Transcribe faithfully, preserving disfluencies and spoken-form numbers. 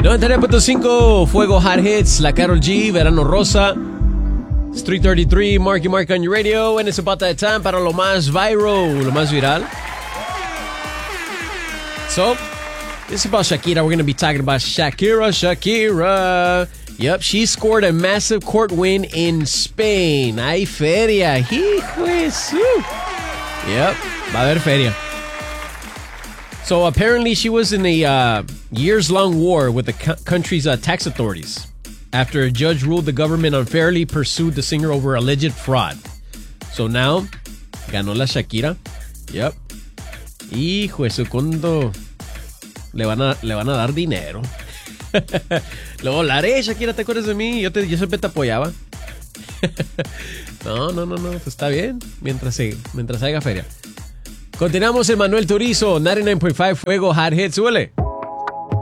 noventa y nueve punto cinco, Fuego Hot Hits, la Karol G, Verano Rosa. It's three thirty-three, Marky Mark on your radio, and it's about that time para lo más viral, lo más viral. So, this is about Shakira. We're going to be talking about Shakira, Shakira. Yep, she scored a massive court win in Spain. Ay, feria. Hijo de su. Yep, va a haber feria. So apparently she was in a uh, years-long war with the co- country's uh, tax authorities after a judge ruled the government unfairly pursued the singer over alleged fraud. So now, ganó la Shakira. Yep. Hijo de su condo. Le van a, le van a dar dinero. Luego la haré, Shakira, ¿te acuerdas de mí? Yo, te, yo siempre te apoyaba. No, no, no, no. Pues está bien. Mientras, se, mientras haya feria. Continuamos en Manuel Turizo, noventa y nueve punto cinco Fuego Hot Hits. Súbele.